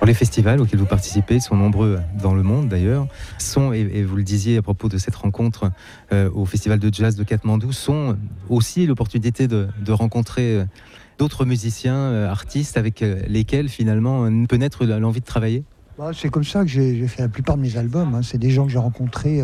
Les festivals auxquels vous participez sont nombreux dans le monde d'ailleurs, et vous le disiez à propos de cette rencontre au Festival de Jazz de Katmandou, sont aussi l'opportunité de rencontrer d'autres musiciens, artistes avec lesquels finalement peut naître l'envie de travailler. C'est comme ça que j'ai fait la plupart de mes albums. C'est des gens que j'ai rencontrés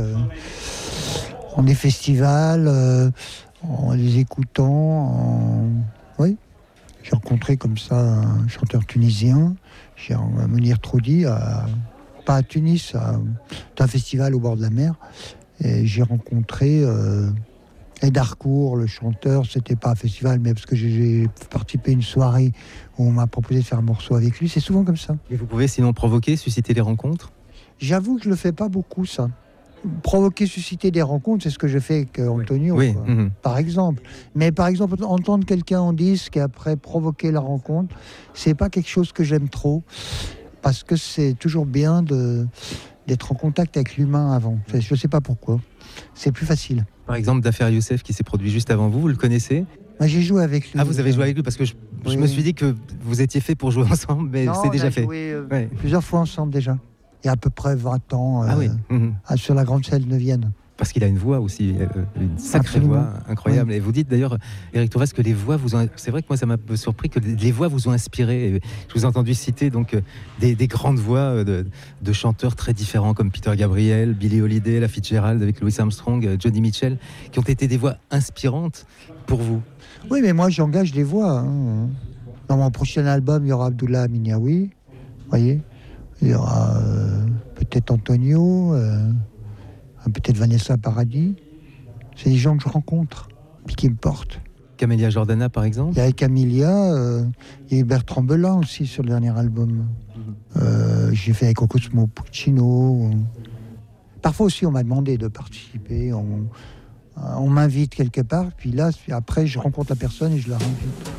en des festivals, en les écoutant. Oui, j'ai rencontré comme ça un chanteur tunisien, Mounir Troudi, pas à Tunis, à un festival au bord de la mer. Et j'ai rencontré Ed Harcourt, le chanteur. C'était pas un festival, mais parce que j'ai participé à une soirée où on m'a proposé de faire un morceau avec lui. C'est souvent comme ça. Et vous pouvez sinon provoquer, susciter des rencontres ? J'avoue que je le fais pas beaucoup, ça. Provoquer, susciter des rencontres, c'est ce que je fais avec Antonio, oui. Par exemple. Mais par exemple, entendre quelqu'un en disque et après provoquer la rencontre, c'est pas quelque chose que j'aime trop, parce que c'est toujours bien d'être en contact avec l'humain avant. Je sais pas pourquoi. C'est plus facile. Par exemple, Dafer Youssef qui s'est produit juste avant vous le connaissez ? J'ai joué avec lui. Ah, vous avez joué avec lui, parce que je me suis dit que vous étiez fait pour jouer ensemble, mais c'est déjà fait. Joué plusieurs fois ensemble déjà. Il y a à peu près 20 ans, sur la grande scène de Vienne. Parce qu'il a une voix aussi, une sacrée voix incroyable. Oui. Et vous dites d'ailleurs, Éric Tourès, que les voix vous ont... C'est vrai que moi, ça m'a surpris que les voix vous ont inspiré. Je vous ai entendu citer donc des grandes voix de chanteurs très différents, comme Peter Gabriel, Billie Holiday, Ella Fitzgerald avec Louis Armstrong, Joni Mitchell, qui ont été des voix inspirantes pour vous. Oui, mais moi, j'engage des voix. Dans mon prochain album, il y aura Abdullah Minyawi, vous voyez. Il y aura peut-être Antonio, peut-être Vanessa Paradis. C'est des gens que je rencontre et qui me portent. Camélia Jordana, par exemple. Il y a Camélia, il y a Bertrand Belin aussi sur le dernier album. J'ai fait avec Cosmo Puccino. Parfois aussi, on m'a demandé de participer. On m'invite quelque part, puis là, après, je rencontre la personne et je la rencontre.